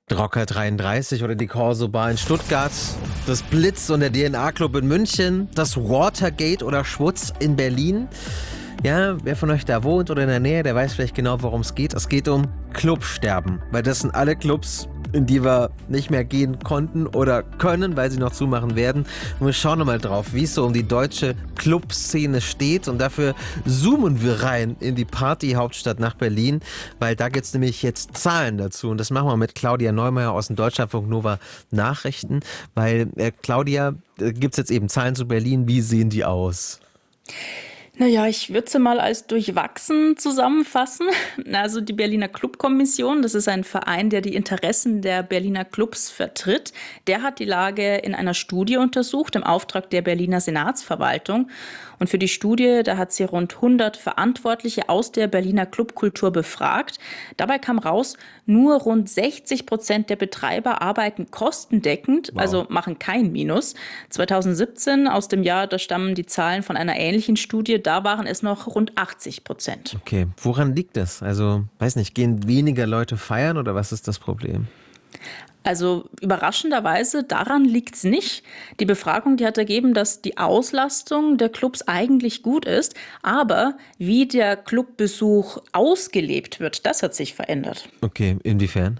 Rocker 33 oder die Corso Bar in Stuttgart, das Blitz und der DNA-Club in München, das Watergate oder Schwutz in Berlin. Ja, wer von euch da wohnt oder in der Nähe, der weiß vielleicht genau, worum es geht. Es geht um Clubsterben, weil das sind alle Clubs, in die wir nicht mehr gehen konnten oder können, weil sie noch zumachen werden. Und wir schauen mal drauf, wie es so um die deutsche Clubszene steht. Und dafür zoomen wir rein in die Partyhauptstadt nach Berlin, weil da gibt es nämlich jetzt Zahlen dazu. Und das machen wir mit Claudia Neumeier aus dem Deutschlandfunk Nova Nachrichten, weil Claudia, gibt es jetzt eben Zahlen zu Berlin. Wie sehen die aus? Naja, ich würde sie mal als durchwachsen zusammenfassen. Also die Berliner Clubkommission, das ist ein Verein, der die Interessen der Berliner Clubs vertritt. Der hat die Lage in einer Studie untersucht im Auftrag der Berliner Senatsverwaltung. Und für die Studie, da hat sie rund 100 Verantwortliche aus der Berliner Clubkultur befragt. Dabei kam raus, nur rund 60% der Betreiber arbeiten kostendeckend, also machen kein Minus. 2017, aus dem Jahr, da stammen die Zahlen von einer ähnlichen Studie, da waren es noch rund 80%. Okay, woran liegt das? Also, weiß nicht, gehen weniger Leute feiern oder was ist das Problem? Also überraschenderweise, daran liegt's nicht. Die Befragung, die hat ergeben, dass die Auslastung der Clubs eigentlich gut ist, aber wie der Clubbesuch ausgelebt wird, das hat sich verändert. Okay, inwiefern?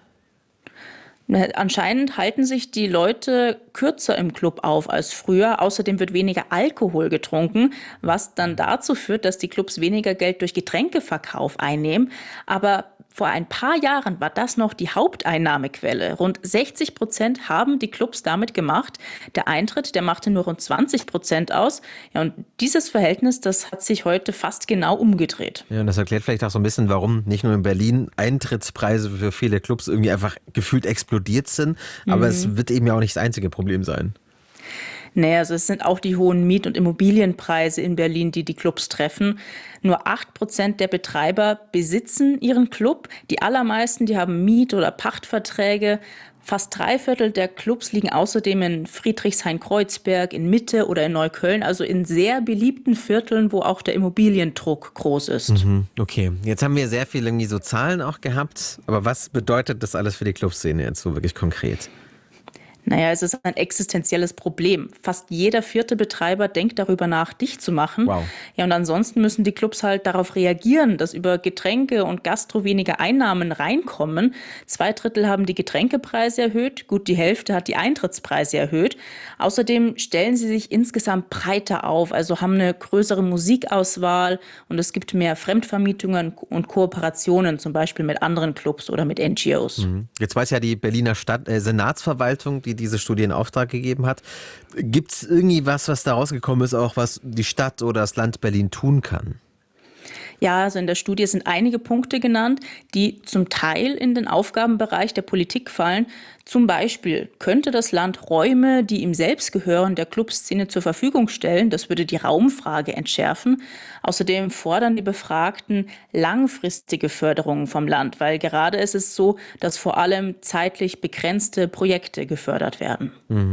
Anscheinend halten sich die Leute kürzer im Club auf als früher. Außerdem wird weniger Alkohol getrunken, was dann dazu führt, dass die Clubs weniger Geld durch Getränkeverkauf einnehmen. Aber vor ein paar Jahren war das noch die Haupteinnahmequelle. Rund 60% haben die Clubs damit gemacht. Der Eintritt, der machte nur rund 20% aus. Ja, und dieses Verhältnis, das hat sich heute fast genau umgedreht. Ja, und das erklärt vielleicht auch so ein bisschen, warum nicht nur in Berlin Eintrittspreise für viele Clubs irgendwie einfach gefühlt explodiert sind. Aber es wird eben ja auch nicht das einzige Problem sein. Naja, also es sind auch die hohen Miet- und Immobilienpreise in Berlin, die die Clubs treffen. Nur 8% der Betreiber besitzen ihren Club. Die allermeisten, die haben Miet- oder Pachtverträge. Fast 3/4 der Clubs liegen außerdem in Friedrichshain-Kreuzberg, in Mitte oder in Neukölln, also in sehr beliebten Vierteln, wo auch der Immobiliendruck groß ist. Okay, jetzt haben wir sehr viel irgendwie so Zahlen auch gehabt. Aber was bedeutet das alles für die Clubszene jetzt so wirklich konkret? Naja, es ist ein existenzielles Problem. Fast jeder 4. Betreiber denkt darüber nach, dicht zu machen. Wow. Ja, und ansonsten müssen die Clubs halt darauf reagieren, dass über Getränke und Gastro weniger Einnahmen reinkommen. 2/3 haben die Getränkepreise erhöht, gut die Hälfte hat die Eintrittspreise erhöht. Außerdem stellen sie sich insgesamt breiter auf, also haben eine größere Musikauswahl und es gibt mehr Fremdvermietungen und Kooperationen, zum Beispiel mit anderen Clubs oder mit NGOs. Jetzt weiß ja die Berliner Senatsverwaltung, die diese Studie in Auftrag gegeben hat. Gibt es irgendwie was da rausgekommen ist, auch was die Stadt oder das Land Berlin tun kann? Ja, also in der Studie sind einige Punkte genannt, die zum Teil in den Aufgabenbereich der Politik fallen. Zum Beispiel könnte das Land Räume, die ihm selbst gehören, der Clubszene zur Verfügung stellen. Das würde die Raumfrage entschärfen. Außerdem fordern die Befragten langfristige Förderungen vom Land, weil gerade ist es so, dass vor allem zeitlich begrenzte Projekte gefördert werden.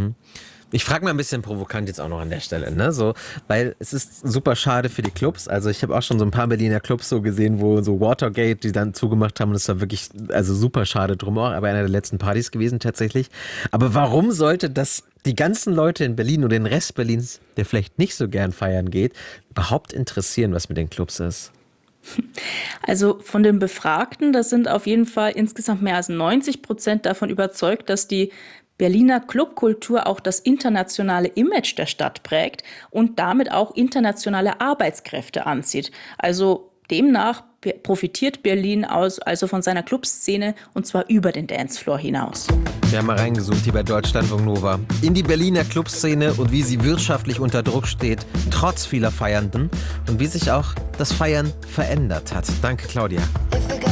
Ich frage mal ein bisschen provokant jetzt auch noch an der Stelle, ne? So, weil es ist super schade für die Clubs. Also ich habe auch schon so ein paar Berliner Clubs so gesehen, wo so Watergate, die dann zugemacht haben. Und das war wirklich, also super schade drum auch, aber einer der letzten Partys gewesen tatsächlich. Aber warum sollte das die ganzen Leute in Berlin oder den Rest Berlins, der vielleicht nicht so gern feiern geht, überhaupt interessieren, was mit den Clubs ist? Also von den Befragten, das sind auf jeden Fall insgesamt mehr als 90% davon überzeugt, dass die Berliner Clubkultur auch das internationale Image der Stadt prägt und damit auch internationale Arbeitskräfte anzieht. Also demnach profitiert Berlin also von seiner Clubszene und zwar über den Dancefloor hinaus. Wir haben mal reingezoomt hier bei Deutschlandfunk Nova in die Berliner Clubszene und wie sie wirtschaftlich unter Druck steht, trotz vieler Feiernden und wie sich auch das Feiern verändert hat. Danke, Claudia.